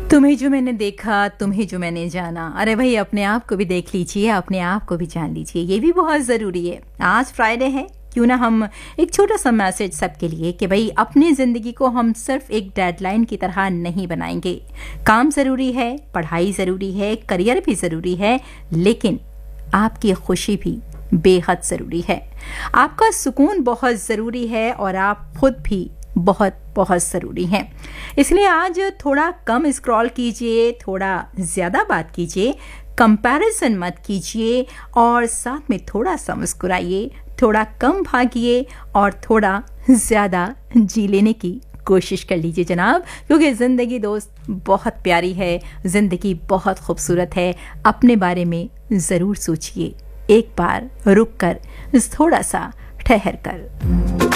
तुम्हें जो मैंने देखा, तुम्हें जो मैंने जाना। अरे भाई, अपने आप को भी देख लीजिए, अपने आप को भी जान लीजिए, ये भी बहुत ज़रूरी है। आज फ्राइडे है, क्यों ना हम एक छोटा सा मैसेज सबके लिए कि भाई अपनी ज़िंदगी को हम सिर्फ एक डेडलाइन की तरह नहीं बनाएंगे। काम ज़रूरी है, पढ़ाई ज़रूरी है, करियर भी ज़रूरी है, लेकिन आपकी खुशी भी बेहद ज़रूरी है। आपका सुकून बहुत ज़रूरी है और आप खुद भी बहुत बहुत ज़रूरी हैं। इसलिए आज थोड़ा कम स्क्रॉल कीजिए, थोड़ा ज़्यादा बात कीजिए, कंपैरिजन मत कीजिए और साथ में थोड़ा सा मुस्कुराइए, थोड़ा कम भागिए और थोड़ा ज़्यादा जी लेने की कोशिश कर लीजिए जनाब, क्योंकि ज़िंदगी दोस्त बहुत प्यारी है, ज़िंदगी बहुत खूबसूरत है। अपने बारे में ज़रूर सोचिए, एक बार रुक कर, थोड़ा सा ठहर कर।